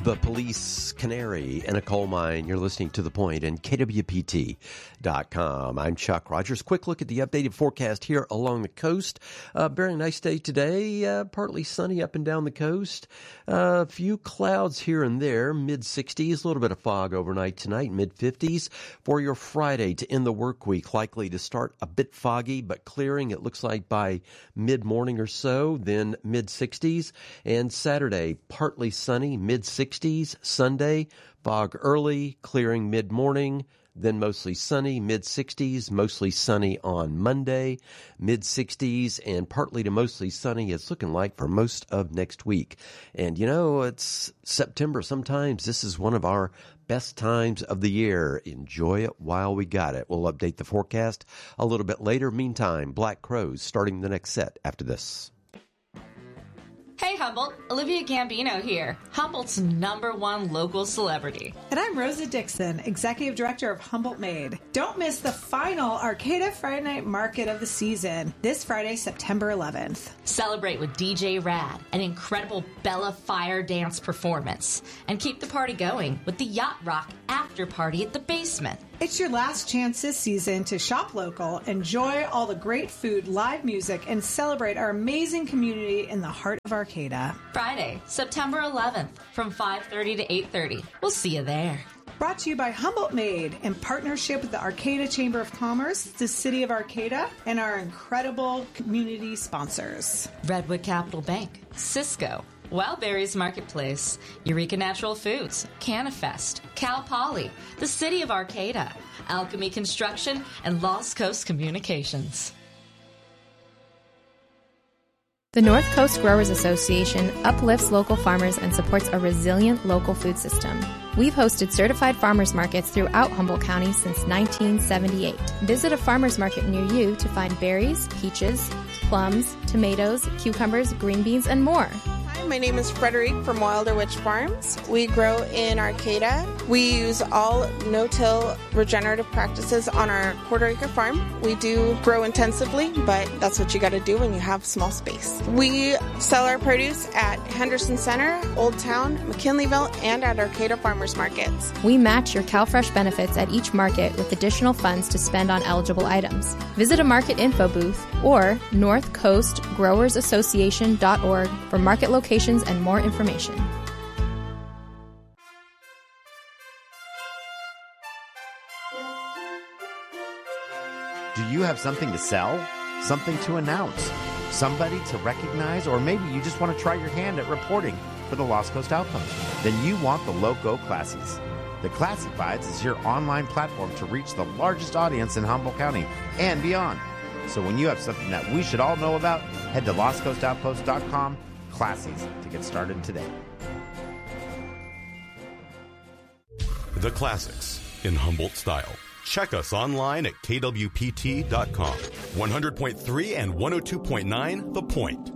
the police canary in a coal mine. You're listening to The Point and KWPT.com. I'm Chuck Rogers. Quick look at the updated forecast here along the coast. Very nice day today. Partly sunny up and down the coast. A few clouds here and there. Mid-60s. A little bit of fog overnight tonight. Mid-50s. For your Friday to end the work week, likely to start a bit foggy but clearing. It looks like by mid-morning or so. Then mid-60s. And Saturday, partly sunny. Mid-60s. Sunday, fog early, clearing mid-morning, then mostly sunny, mid-60s, mostly sunny on Monday, mid-60s, and partly to mostly sunny it's looking like for most of next week. And you know, it's September. Sometimes this is one of our best times of the year. Enjoy it while we got it. We'll update the forecast a little bit later. Meantime, Black Crowes starting the next set after this. Hey Humboldt, Olivia Gambino here, Humboldt's #1 local celebrity. And I'm Rosa Dixon, Executive Director of Humboldt Made. Don't miss the final Arcata Friday Night Market of the season, this Friday, September 11th. Celebrate with DJ Rad, an incredible Bella Fire dance performance, and keep the party going with the Yacht Rock after party at the basement. It's your last chance this season to shop local, enjoy all the great food, live music, and celebrate our amazing community in the heart of Arcata. Friday, September 11th from 5:30 to 8:30. We'll see you there. Brought to you by Humboldt Made in partnership with the Arcata Chamber of Commerce, the City of Arcata, and our incredible community sponsors. Redwood Capital Bank, Cisco, Wildberries Marketplace, Eureka Natural Foods, Canifest, Cal Poly, the City of Arcata, Alchemy Construction, and Lost Coast Communications. The North Coast Growers Association uplifts local farmers and supports a resilient local food system. We've hosted certified farmers markets throughout Humboldt County since 1978. Visit a farmers market near you to find berries, peaches, plums, tomatoes, cucumbers, green beans, and more. Hi, my name is Frederique from Wilder Witch Farms. We grow in Arcata. We use all no-till regenerative practices on our quarter-acre farm. We do grow intensively, but that's what you got to do when you have small space. We sell our produce at Henderson Center, Old Town, McKinleyville, and at Arcata Farmers Markets. We match your CalFresh benefits at each market with additional funds to spend on eligible items. Visit a market info booth or northcoastgrowersassociation.org for market locations and more information. Do you have something to sell? Something to announce? Somebody to recognize? Or maybe you just want to try your hand at reporting for the Lost Coast Outpost? Then you want the Loco Classies. The Classifieds is your online platform to reach the largest audience in Humboldt County and beyond. So when you have something that we should all know about, head to lostcoastoutpost.com Classies to get started today. The classics in Humboldt style. Check us online at kwpt.com. 100.3 and 102.9 The Point.